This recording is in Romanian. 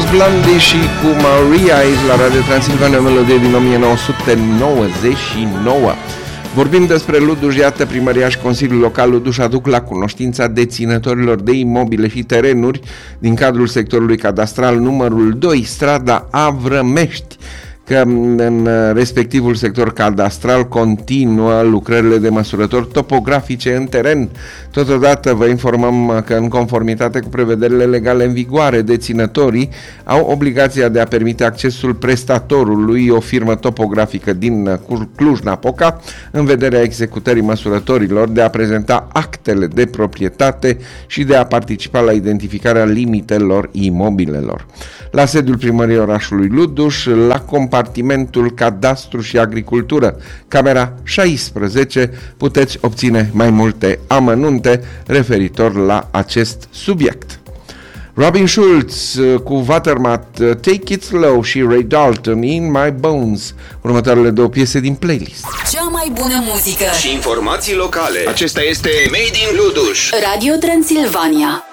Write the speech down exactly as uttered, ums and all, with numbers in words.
fost Blondie și cu Maria aici la Radio Transilvania, melodie din o mie nouă sute nouăzeci și nouă. Vorbim despre Luduș, iată, primăria și Consiliul Local Luduș aduc la cunoștința deținătorilor de imobile și terenuri din cadrul sectorului cadastral numărul doi, strada Avrămești, că în respectivul sector cadastral continuă lucrările de măsurători topografice în teren. Totodată vă informăm că în conformitate cu prevederile legale în vigoare, deținătorii au obligația de a permite accesul prestatorului, o firmă topografică din Cluj-Napoca, în vederea executării măsurătorilor, de a prezenta actele de proprietate și de a participa la identificarea limitelor imobilelor. La sediul primăriei orașului Luduș, la compartimentul Cadastru și Agricultură, camera șaisprezece, puteți obține mai multe amănunte referitor la acest subiect. Robin Schulz cu Watermat, Take It Slow, și Ray Dalton, In My Bones, următoarele două piese din playlist. Cea mai bună muzică și informații locale. Acesta este Made in Luduș. Radio Transilvania.